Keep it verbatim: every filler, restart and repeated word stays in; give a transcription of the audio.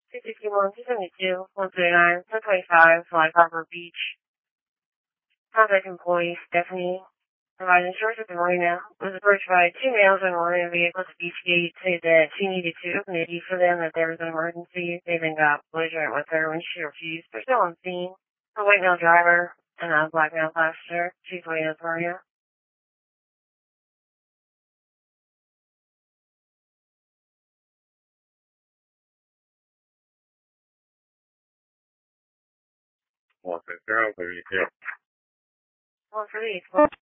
two sixty-one, two seventy-two, one thirty-nine, one twenty-five, Flag Harbor Beach. Contact employee Stephanie. Provided insurance at the marina. Was approached by two males in a marina vehicle at the beach gate. Said that she needed to open the gate for them, that there was an emergency. They then got belligerent with her when she refused. They're still on scene. A white male driver and a black male passenger. She's waiting at the marina. One for zero, thirty-two. One for these.